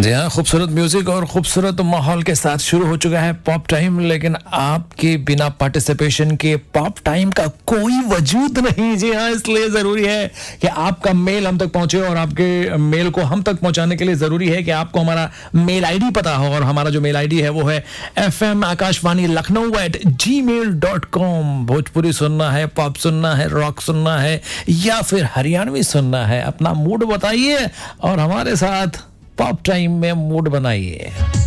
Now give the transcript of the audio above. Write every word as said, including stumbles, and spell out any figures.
जी हाँ, खूबसूरत म्यूजिक और खूबसूरत माहौल के साथ शुरू हो चुका है पॉप टाइम। लेकिन आपके बिना पार्टिसिपेशन के पॉप टाइम का कोई वजूद नहीं। जी हाँ, इसलिए ज़रूरी है कि आपका मेल हम तक पहुंचे, और आपके मेल को हम तक पहुंचाने के लिए ज़रूरी है कि आपको हमारा मेल आईडी पता हो। और हमारा जो मेल आईडी है वो है F M Akashvani Lucknow eight जी मेल डॉट कॉम। भोजपुरी सुनना है, पॉप सुनना है, रॉक सुनना है, या फिर हरियाणवी सुनना है, अपना मूड बताइए और हमारे साथ पॉप टाइम में मूड बनाइए।